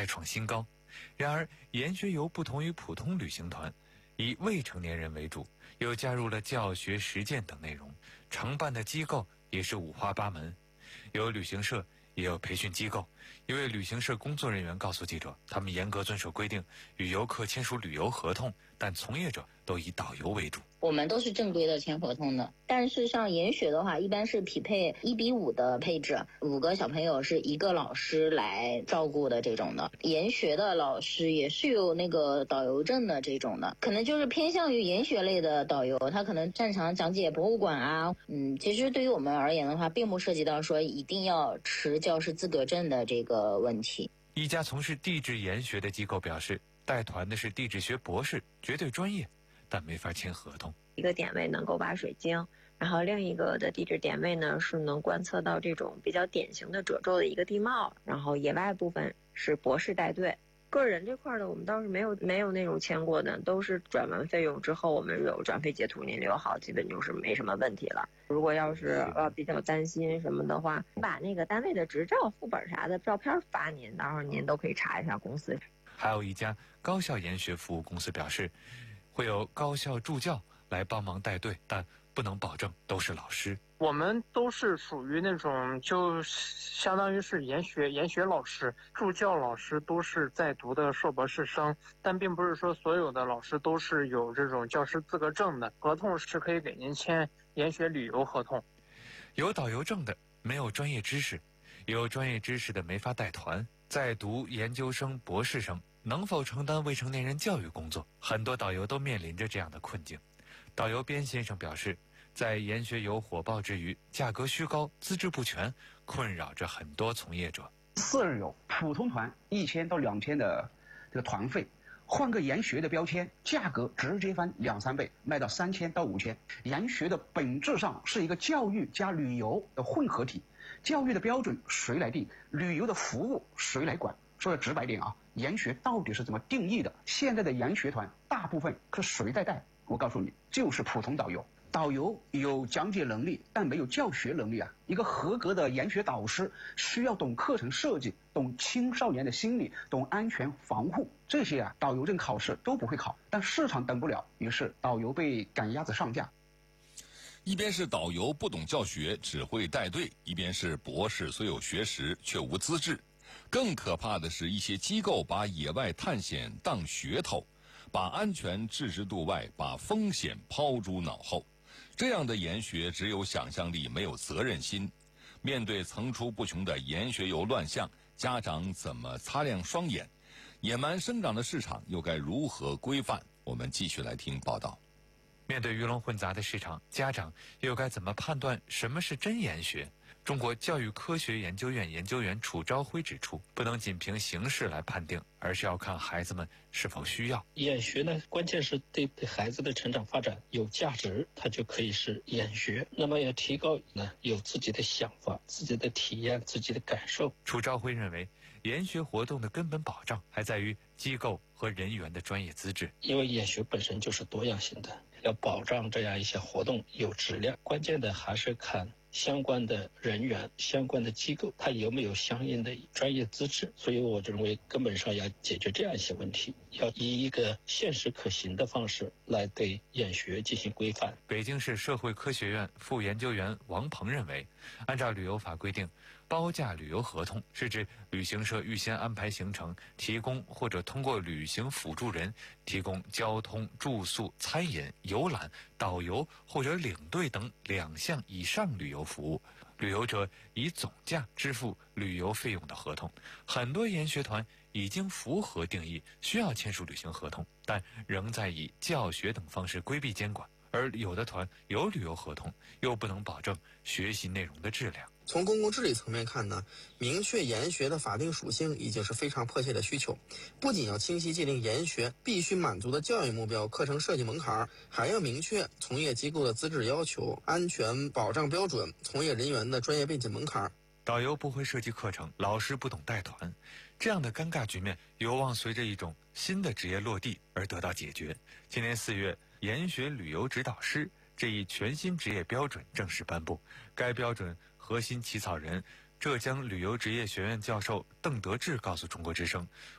创新高。然而，研学游不同于普通旅行团，以未成年人为主，又加入了教学、实践等内容，承办的机构也是五花八门，有旅行社，也有培训机构。一位旅行社工作人员告诉记者，他们严格遵守规定，与游客签署旅游合同，但从业者都以导游为主。 我们都是正规的签合同的，但是像研学的话，一般是匹配1:5的配置，5个小朋友是1个老师来照顾的这种的。研学的老师也是有那个导游证的这种的，可能就是偏向于研学类的导游，他可能擅长讲解博物馆啊。其实对于我们而言的话，并不涉及到说一定要持教师资格证的这个问题。 一家从事地质研学的机构表示，带团的是地质学博士，绝对专业，但没法签合同。 一个点位能够挖水晶，然后另一个的地质点位呢是能观测到这种比较典型的褶皱的一个地貌，然后野外部分是博士带队。个人这块的我们倒是没有那种签过的，都是转完费用之后我们有转费截图您留好，基本就是没什么问题了。如果要是比较担心什么的话，把那个单位的执照副本啥的照片发您，到时候您都可以查一下公司。 还有一家高校研学服务公司表示，会有高校助教来帮忙带队，但不能保证都是老师。 我们都是属于那种就相当于是研学老师，助教老师都是在读的硕博士生，但并不是说所有的老师都是有这种教师资格证的。合同是可以给您签研学旅游合同。 有导游证的没有专业知识，有专业知识的没法带团，在读研究生、博士生能否承担未成年人教育工作，很多导游都面临着这样的困境。导游边先生表示，在研学游火爆之余，价格虚高、资质不全，困扰着很多从业者。 4日游普通团1000到2000的这个团费，换个研学的标签，价格直接翻2-3倍，卖到3000到5000。研学的本质上是一个教育加旅游的混合体，教育的标准谁来定，旅游的服务谁来管？说的直白点啊，研学到底是怎么定义的？现在的研学团大部分是谁在带？我告诉你，就是普通导游。导游有讲解能力，但没有教学能力啊。一个合格的研学导师需要懂课程设计，懂青少年的心理，懂安全防护，这些啊，导游证考试都不会考。但市场等不了，于是导游被赶鸭子上架。 一边是导游不懂教学，只会带队；一边是博士虽有学识，却无资质。更可怕的是，一些机构把野外探险当噱头，把安全置之度外，把风险抛诸脑后。这样的研学只有想象力，没有责任心。面对层出不穷的研学游乱象，家长怎么擦亮双眼？野蛮生长的市场又该如何规范？我们继续来听报道。 面对鱼龙混杂的市场，家长又该怎么判断什么是真研学？中国教育科学研究院研究员楚朝晖指出，不能仅凭形式来判定，而是要看孩子们是否需要。 研学呢，关键是对孩子的成长发展有价值，它就可以是研学。那么要提高呢，有自己的想法、自己的体验、自己的感受。 楚朝晖认为，研学活动的根本保障还在于机构和人员的专业资质。 因为研学本身就是多样性的，要保障这样一些活动有质量，关键的还是看相关的人员、相关的机构，它有没有相应的专业资质。所以我认为根本上要解决这样一些问题，要以一个现实可行的方式来对研学进行规范。 北京市社会科学院副研究员王鹏认为，按照旅游法规定，包价旅游合同是指旅行社预先安排行程，提供或者通过旅行辅助人提供交通、住宿、餐饮、游览、导游或者领队等2项以上旅游服务，旅游者以总价支付旅游费用的合同。很多研学团已经符合定义，需要签署旅行合同，但仍在以教学等方式规避监管。而有的团有旅游合同，又不能保证学习内容的质量。 从公共治理层面看呢，明确研学的法定属性已经是非常迫切的需求。不仅要清晰界定研学必须满足的教育目标、课程设计门槛，还要明确从业机构的资质要求、安全保障标准、从业人员的专业背景门槛。 导游不会设计课程，老师不懂带团，这样的尴尬局面有望随着一种新的职业落地而得到解决。今年4月，研学旅游指导师这一全新职业标准正式颁布。该标准核心起草人浙江旅游职业学院教授邓德志告诉中国之声，